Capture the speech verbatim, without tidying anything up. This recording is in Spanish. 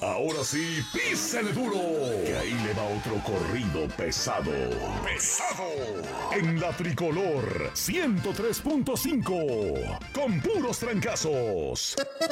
Ahora sí, písele duro, que ahí le va otro corrido pesado. ¡Pesado! En la Tricolor ciento tres punto cinco, con puros trancazos.